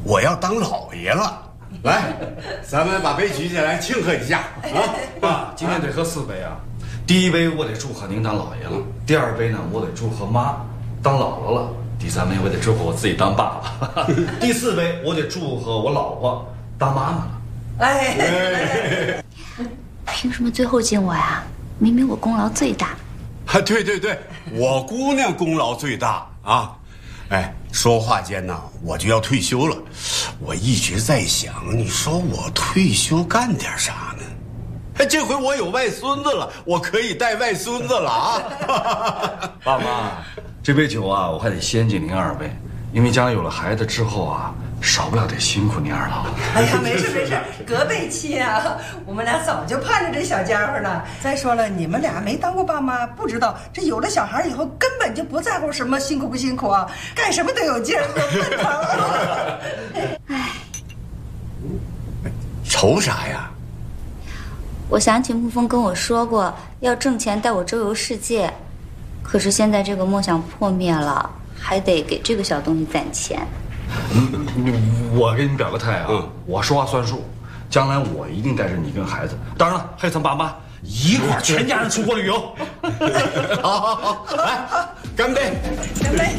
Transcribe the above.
我要当老爷了。来，咱们把杯举起来庆贺一下啊！ 爸，今天得喝4杯啊。第1杯我得祝贺您当老爷了，第2杯呢我得祝贺妈当姥姥了，第3杯我得祝贺我自己当爸爸，第4杯我得祝贺我老婆当妈妈了。 哎， 凭什么最后敬我呀？明明我功劳最大。 啊，对对对，我姑娘功劳最大啊！哎，说话间呢，我就要退休了。我一直在想，你说我退休干点啥呢？哎，这回我有外孙子了，我可以带外孙子了啊！ 爸妈，这杯酒啊，我还得先敬您2杯，因为将来有了孩子之后啊，少不了得辛苦您2老。 哎呀，没事没事，隔辈亲啊，我们俩早就盼着这小家伙呢。再说了，你们俩没当过爸妈，不知道这有了小孩以后，根本就不在乎什么辛苦不辛苦啊，干什么都有劲儿，有奔腾啊。 哎， 愁啥呀？ 我想起沐风跟我说过要挣钱带我周游世界，可是现在这个梦想破灭了，还得给这个小东西攒钱。 我给你表个态啊，我说话算数，将来我一定带着你跟孩子，当然了，还有咱爸妈一块儿全家人出国旅游。 好好好，来，干杯！ 干杯！